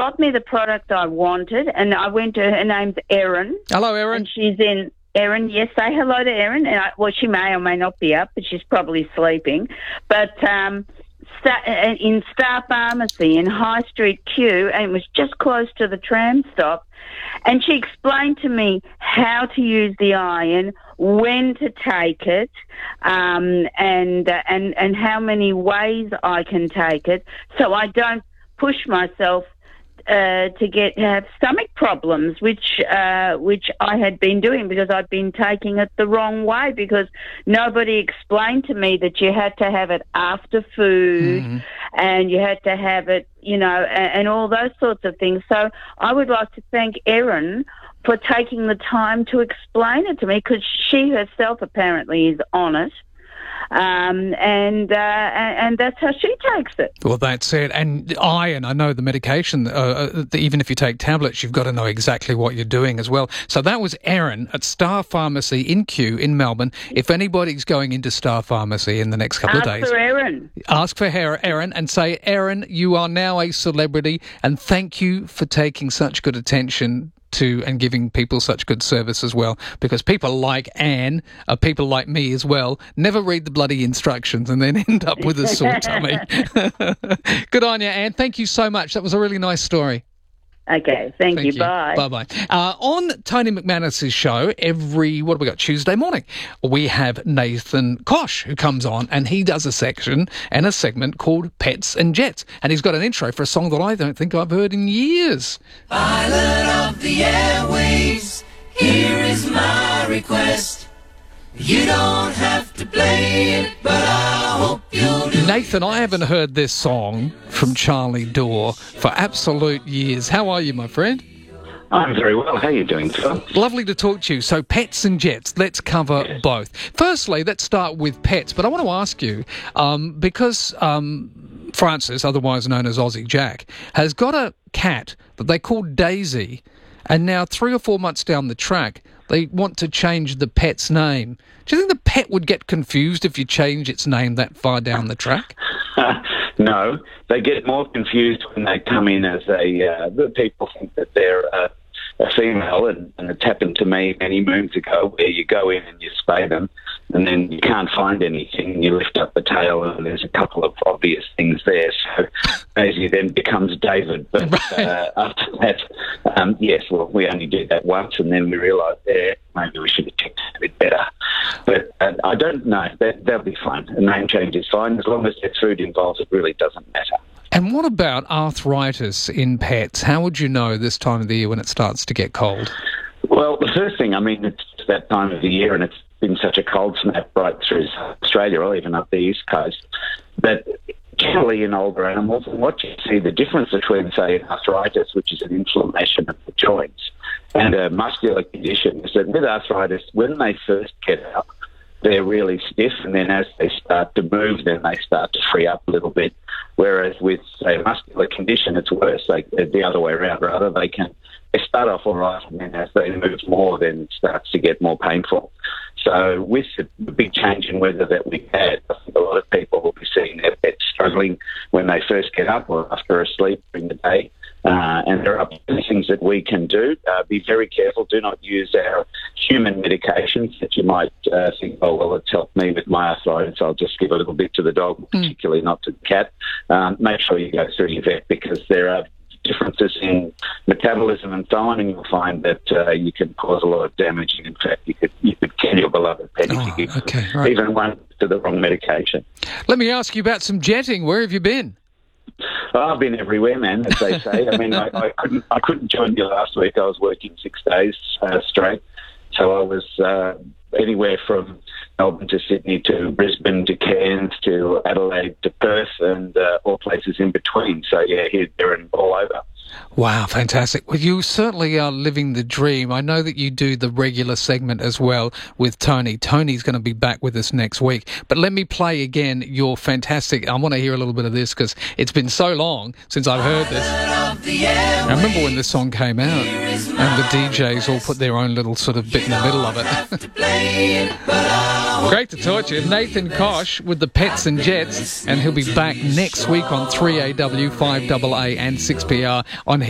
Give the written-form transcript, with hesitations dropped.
got me the product I wanted, and I went to her name's Erin. Hello, Erin. And she's in... Erin, yes, say hello to Erin. And she may or may not be up, but she's probably sleeping. But in Star Pharmacy in High Street Q, and it was just close to the tram stop, and she explained to me how to use the iron, when to take it, and how many ways I can take it, so I don't push myself to have stomach problems, which I had been doing because I'd been taking it the wrong way, because nobody explained to me that you had to have it after food and you had to have it, and all those sorts of things. So I would like to thank Erin for taking the time to explain it to me, because she herself apparently is on it. And that's how she takes it. Well, that's it. And iron, I know the medication, even if you take tablets, you've got to know exactly what you're doing as well. So that was Erin at Star Pharmacy in Kew in Melbourne. If anybody's going into Star Pharmacy in the next couple of days... Ask for Erin. Ask for Erin and say, Erin, you are now a celebrity, and thank you for taking such good attention to and giving people such good service as well, because people like Anne, people like me as well, never read the bloody instructions and then end up with a sore tummy. Good on you, Anne. Thank you so much. That was a really nice story. Okay, thank you. Bye. Bye-bye. On Tony McManus's show, Tuesday morning, we have Nathan Kosh, who comes on, and he does a section and a segment called Pets and Jets. And he's got an intro for a song that I don't think I've heard in years. Pilot of the airwaves, here is my request. You don't have to play it, but I hope you'll do. Nathan, I haven't heard this song from Charlie Dore for absolute years. How are you, my friend? I'm very well. How are you doing, Phil? Lovely to talk to you. So, pets and jets, let's cover both. Firstly, let's start with pets, but I want to ask you, because Francis, otherwise known as Aussie Jack, has got a cat that they call Daisy, and now 3 or 4 months down the track, they want to change the pet's name. Do you think the pet would get confused if you change its name that far down the track? No, they get more confused when they come in as the people think that they're a female, and it's happened to me many moons ago, where you go in and you spay them, and then you can't find anything, and you lift up the tail and there's a couple of obvious things there. So Daisy then becomes David. But after that, yes, well, we only did that once, and then we realised maybe we should have checked it a bit better. But I don't know. That'll be fine. A name change is fine. As long as there's food involved, it really doesn't matter. And what about arthritis in pets? How would you know this time of the year when it starts to get cold? Well, the first thing, it's that time of the year, and it's been such a cold snap right through Australia, or even up the East Coast, that generally in older animals, and what you see, the difference between, say, arthritis, which is an inflammation of the joints, and a muscular condition, is that with arthritis, when they first get up, they're really stiff, and then as they start to move, then they start to free up a little bit. Whereas with, say, a muscular condition, it's worse. The other way around, rather. They start off all right, and then as they move more, then it starts to get more painful. So with the big change in weather that we've had, I think a lot of people will be seeing their pets struggling when they first get up or after a sleep during the day. And there are things that we can do. Be very careful. Do not use our human medications that you might think, oh, well, it's helped me with my arthritis, I'll just give a little bit to the dog, particularly not to the cat. Make sure you go through your vet, because there are differences in metabolism and so on, and you'll find that you can cause a lot of damage. In fact, you could kill your beloved pet if you give even one to the wrong medication. Let me ask you about some jetting. Where have you been? Well, I've been everywhere, man, as they say. I couldn't join you last week. I was working 6 days straight. So I was anywhere from Melbourne to Sydney to Brisbane to Cairns to Adelaide to Perth, and all places in between. So, yeah, here, there and all over. Wow, fantastic. Well, you certainly are living the dream. I know that you do the regular segment as well with Tony. Tony's going to be back with us next week. But let me play again your fantastic... I want to hear a little bit of this, because it's been so long since I've heard this. I remember when this song came out, and the DJs all put their own little sort of bit in the middle of it. Great to talk to you. Nathan Kosh with the Pets and Jets, and he'll be back next week on 3AW, 5AA and 6PR on